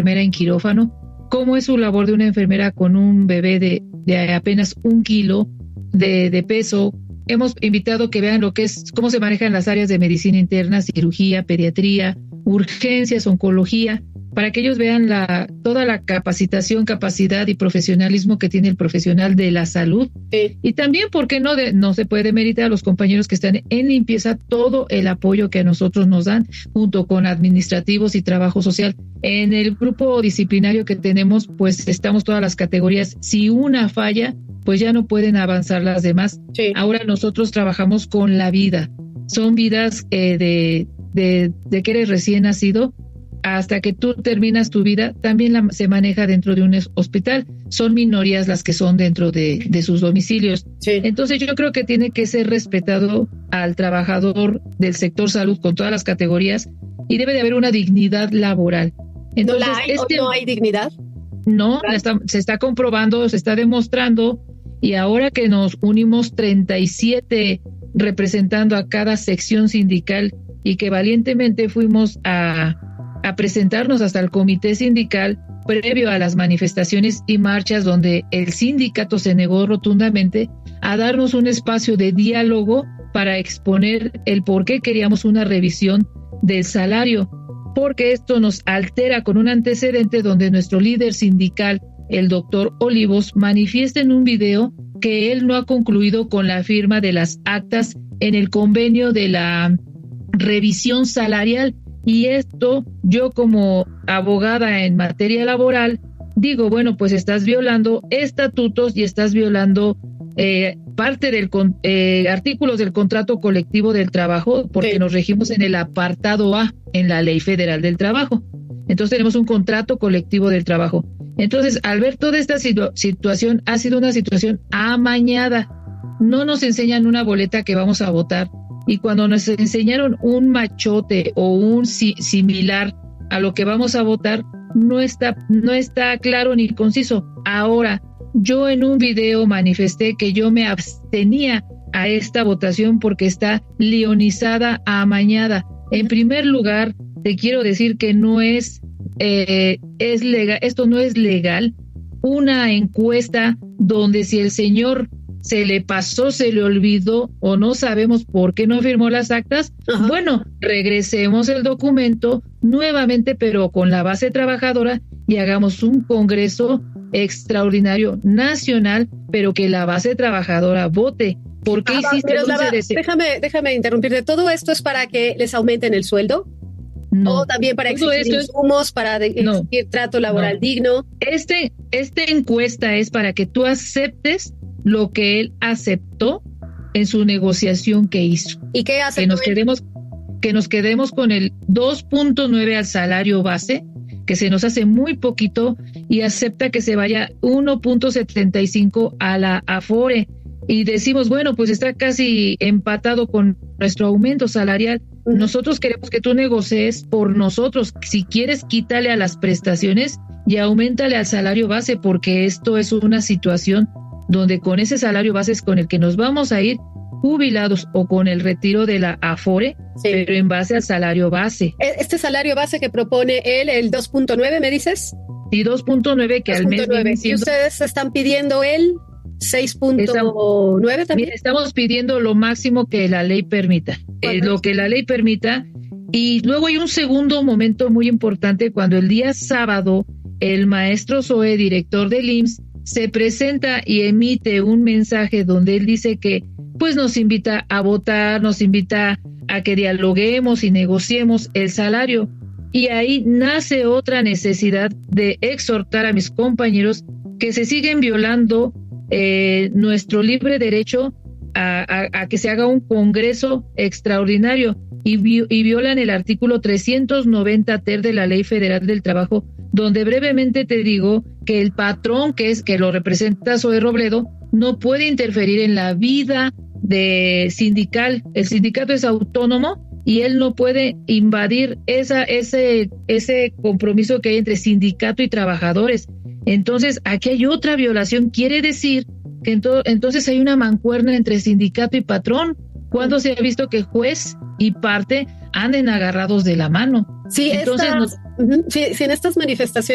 enfermera en quirófano, cómo es su labor de una enfermera con un bebé de apenas 1 kilo de peso. Hemos invitado que vean lo que es, cómo se manejan las áreas de medicina interna, cirugía, pediatría, urgencias, oncología, para que ellos vean toda la capacitación, capacidad y profesionalismo que tiene el profesional de la salud. Sí. Y también, ¿por qué no se puede demeritar a los compañeros que están en limpieza todo el apoyo que a nosotros nos dan, junto con administrativos y trabajo social? En el grupo disciplinario que tenemos, pues estamos todas las categorías. Si una falla, pues ya no pueden avanzar las demás. Sí. Ahora nosotros trabajamos con la vida. Son vidas de que eres recién nacido hasta que tú terminas tu vida, también se maneja dentro de un hospital. Son minorías las que son dentro de sus domicilios. Sí. Entonces yo creo que tiene que ser respetado al trabajador del sector salud con todas las categorías y debe de haber una dignidad laboral. Entonces, ¿No hay dignidad? No, se está comprobando, se está demostrando, y ahora que nos unimos 37 representando a cada sección sindical y que valientemente fuimos a presentarnos hasta el comité sindical previo a las manifestaciones y marchas donde el sindicato se negó rotundamente a darnos un espacio de diálogo para exponer el por qué queríamos una revisión del salario, porque esto nos altera con un antecedente donde nuestro líder sindical, el doctor Olivos, manifiesta en un video que él no ha concluido con la firma de las actas en el convenio de la revisión salarial. Y esto, yo como abogada en materia laboral, digo, bueno, pues estás violando estatutos y estás violando parte del artículos del contrato colectivo del trabajo, porque sí, nos regimos en el apartado A en la Ley Federal del Trabajo. Entonces tenemos un contrato colectivo del trabajo. Entonces, al ver toda esta situación, ha sido una situación amañada. No nos enseñan una boleta que vamos a votar. Y cuando nos enseñaron un machote o un similar a lo que vamos a votar, no está claro ni conciso. Ahora, yo en un video manifesté que yo me abstenía a esta votación porque está leonizada, amañada. En primer lugar, te quiero decir que no es legal, esto no es legal. Una encuesta donde si el señor se le pasó, se le olvidó o no sabemos por qué no firmó las actas, ajá, bueno, regresemos el documento nuevamente, pero con la base trabajadora, y hagamos un congreso extraordinario nacional, pero que la base trabajadora vote. ¿Por qué hiciste Déjame interrumpirte. ¿Todo esto es para que les aumenten el sueldo? No. ¿O también para exigir insumos, para exigir trato laboral digno? Esta encuesta es para que tú aceptes lo que él aceptó en su negociación que hizo. ¿Y qué hace? Que nos quedemos con el 2.9 al salario base, que se nos hace muy poquito, y acepta que se vaya 1.75 a la Afore. Y decimos, bueno, pues está casi empatado con nuestro aumento salarial. Nosotros queremos que tú negocies por nosotros. Si quieres, quítale a las prestaciones y auméntale al salario base, porque esto es una situación donde con ese salario base es con el que nos vamos a ir jubilados o con el retiro de la Afore, sí, pero en base al salario base. ¿Este salario base que propone él, el 2.9, me dices? Sí, 2.9, que 2.9. Al mes viene siendo... ¿Y ustedes están pidiendo él 6.9 también? Estamos pidiendo lo máximo que la ley permita, lo que la ley permita. Y luego hay un segundo momento muy importante cuando el día sábado el maestro Zoe, director del IMSS, se presenta y emite un mensaje donde él dice que pues nos invita a votar, nos invita a que dialoguemos y negociemos el salario. Y ahí nace otra necesidad de exhortar a mis compañeros que se siguen violando nuestro libre derecho a que se haga un congreso extraordinario y violan el artículo 390 ter de la Ley Federal del Trabajo, donde brevemente te digo que el patrón, que lo representa Zoe Robledo, no puede interferir en la vida sindical. El sindicato es autónomo y él no puede invadir ese compromiso que hay entre sindicato y trabajadores. Entonces, aquí hay otra violación. Quiere decir que entonces hay una mancuerna entre sindicato y patrón. ¿Cuándo se ha visto que juez y parte anden agarrados de la mano? Sí, en estas manifestaciones